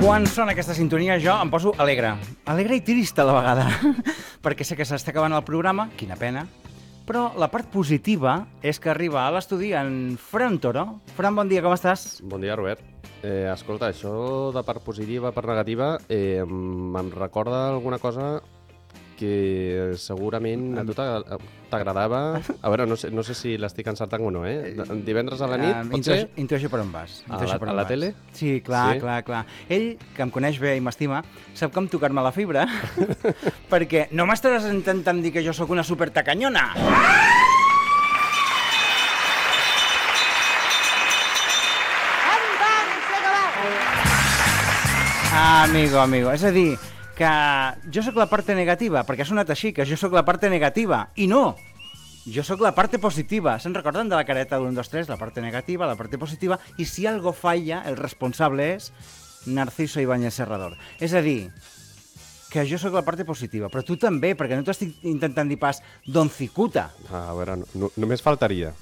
Quan sona aquesta sintonia jo em poso alegre. Alegre i trista a la vegada. Perquè sé que s'està acabant el programa, quina pena. Però la part positiva és que arriba a l'estudi en Fran Toro. Fran, bon dia, com estàs? Bon dia, Robert. Escolta, això de part positiva, part negativa, em recorda alguna cosa que segurament a tu t'agradava. A veure, no sé si l'estic encertant o no, Divendres a la nit, pot ser? Intueixo per on vas. A la tele? Sí, clar. Ell, que em coneix bé i m'estima, sap com tocar-me la fibra, perquè no m'estaràs intentant dir que jo sóc una supertacanyona. Amigo, és a dir, que jo sóc la part negativa, perquè ha sonat així, que jo sóc la part negativa, i no! Jo sóc la part positiva. Se'n recorden de la careta d'1, 2, 3? La part negativa, la part positiva, i si algo falla, el responsable és Narciso Ibáñez Serrador. És a dir, que jo sóc la part positiva, però tu també, perquè no t'estic intentant dir pas Don Cicuta. A veure, només faltaria.